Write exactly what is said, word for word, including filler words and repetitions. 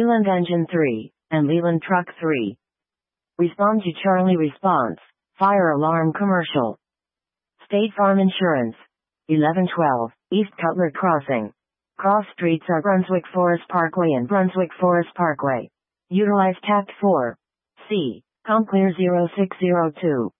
Leland Engine three, and Leland Truck three. Respond to Charlie response. Fire alarm commercial. State Farm Insurance. eleven twelve, East Cutler Crossing. Cross streets are Brunswick Forest Parkway and Brunswick Forest Parkway. Utilize Tact four. C. ComClear zero six zero two.